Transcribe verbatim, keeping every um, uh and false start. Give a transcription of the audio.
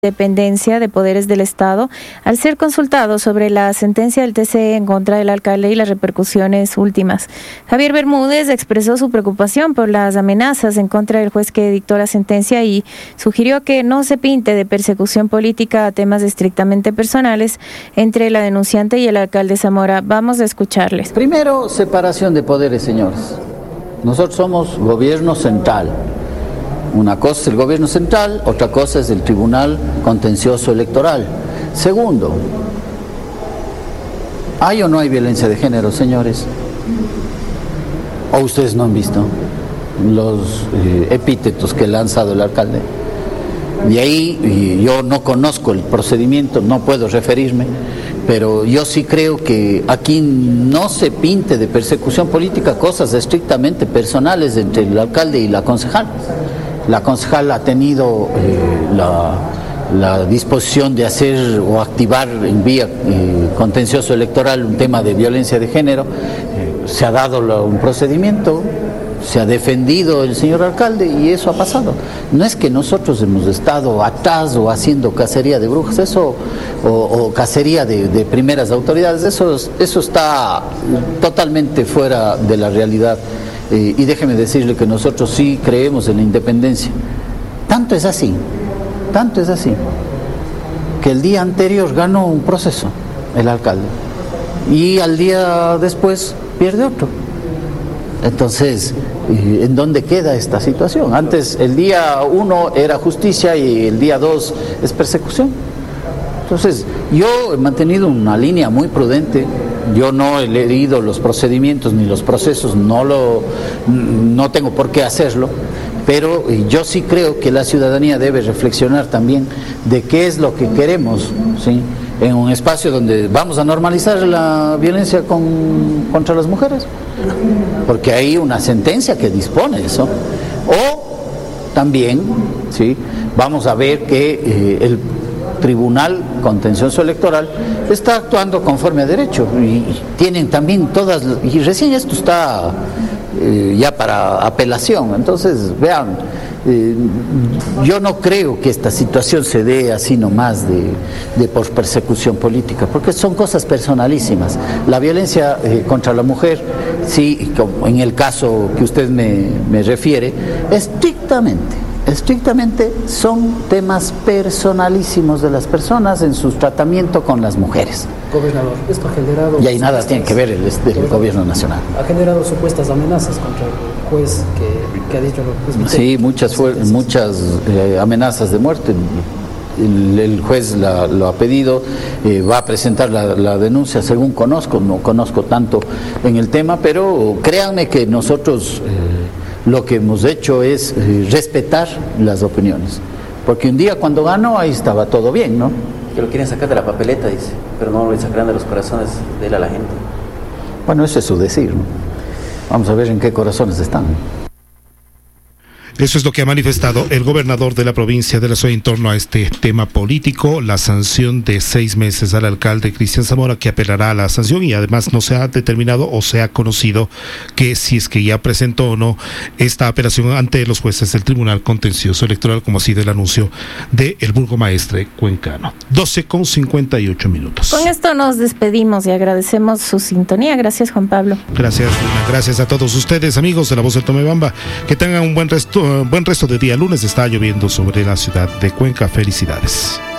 dependencia de poderes del Estado al ser consultado sobre la sentencia del T C E en contra del alcalde y las repercusiones últimas. Javier Bermúdez expresó su preocupación por las amenazas en contra del juez que dictó la sentencia y sugirió que no se pinte de persecución política a temas estrictamente personales entre la denunciante y el alcalde Zamora. Vamos a escucharles. Primero, separación de poderes, señores. Nosotros somos gobierno central. Una cosa es el gobierno central, otra cosa es el Tribunal Contencioso Electoral. Segundo, ¿hay o no hay violencia de género, señores? ¿O ustedes no han visto los eh, epítetos que ha lanzado el alcalde? De ahí y yo no conozco el procedimiento, no puedo referirme, pero yo sí creo que aquí no se pinte de persecución política cosas estrictamente personales entre el alcalde y la concejal. La concejal ha tenido eh, la, la disposición de hacer o activar en vía eh, contencioso electoral un tema de violencia de género. Eh, se ha dado la, un procedimiento, se ha defendido el señor alcalde y eso ha pasado. No es que nosotros hemos estado atrás o haciendo cacería de brujas, eso o, o cacería de, de primeras autoridades, eso, eso está totalmente fuera de la realidad. Eh, y déjeme decirle que nosotros sí creemos en la independencia. Tanto es así, tanto es así, que el día anterior ganó un proceso el alcalde y al día después pierde otro. Entonces, ¿en dónde queda esta situación? Antes el día uno era justicia y el día dos es persecución. Entonces, yo he mantenido una línea muy prudente. Yo no he leído los procedimientos ni los procesos, no lo, no tengo por qué hacerlo, pero yo sí creo que la ciudadanía debe reflexionar también de qué es lo que queremos, ¿sí? En un espacio donde vamos a normalizar la violencia con, contra las mujeres, porque hay una sentencia que dispone eso, o también, ¿sí? Vamos a ver que eh, el Tribunal Contencioso Electoral está actuando conforme a derecho y, y tienen también todas, y recién esto está eh, ya para apelación. Entonces vean, eh, yo no creo que esta situación se dé así nomás de, de por persecución política, porque son cosas personalísimas. La violencia eh, contra la mujer, sí, como en el caso que usted me, me refiere, estrictamente Estrictamente son temas personalísimos de las personas en su tratamiento con las mujeres. Gobernador, esto ha generado... Y ahí nada tiene que ver el, el, el gobierno nacional. Ha generado supuestas amenazas contra el juez que, que ha dicho... Pues, sí, muchas, muchas eh, amenazas de muerte. El, el juez la, lo ha pedido, eh, va a presentar la, la denuncia según conozco, no conozco tanto en el tema, pero créanme que nosotros... Eh, lo que hemos hecho es eh, respetar las opiniones, porque un día cuando ganó ahí estaba todo bien, ¿no? Que lo quieren sacar de la papeleta, dice, pero no lo sacarán de los corazones de él a la gente. Bueno, eso es su decir, ¿no? Vamos a ver en qué corazones están. Eso es lo que ha manifestado el gobernador de la provincia de la Suay en torno a este tema político, la sanción de seis meses al alcalde Cristian Zamora, que apelará a la sanción, y además no se ha determinado o se ha conocido que si es que ya presentó o no esta apelación ante los jueces del Tribunal Contencioso Electoral, como ha sido el anuncio del burgomaestre cuencano. doce con cincuenta y ocho minutos. Con esto nos despedimos y agradecemos su sintonía. Gracias, Juan Pablo. Gracias, Luna. Gracias a todos ustedes, amigos de La Voz del Tomebamba. Que tengan un buen resto buen resto de día. Lunes está lloviendo sobre la ciudad de Cuenca. Felicidades.